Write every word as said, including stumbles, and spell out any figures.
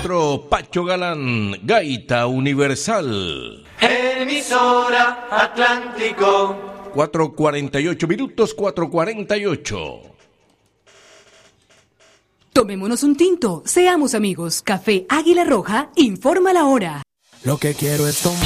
maestro Pacho Galán, Gaita Universal. Emisora Atlántico. cuatro cuarenta y ocho minutos, cuatro cuarenta y ocho. Tomémonos un tinto, seamos amigos. Café Águila Roja informa la hora. Lo que quiero es tomar.